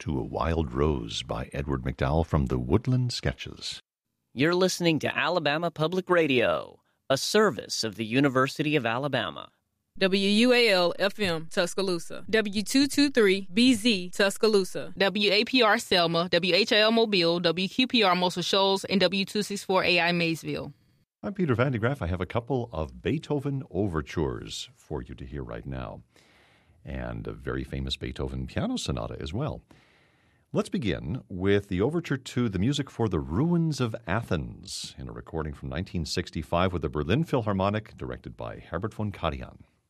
to A Wild Rose by Edward McDowell from the Woodland Sketches. You're listening to Alabama Public Radio, a service of the University of Alabama. WUAL-FM, Tuscaloosa. W223-BZ, Tuscaloosa. WAPR Selma, WHIL Mobile, WQPR Muscle Shoals, and W264AI Maysville. I'm Peter Van de Graaff. I have a couple of Beethoven overtures for you to hear right now, and a very famous Beethoven piano sonata as well. Let's begin with the overture to the music for The Ruins of Athens, in a recording from 1965 with the Berlin Philharmonic, directed by Herbert von Karajan.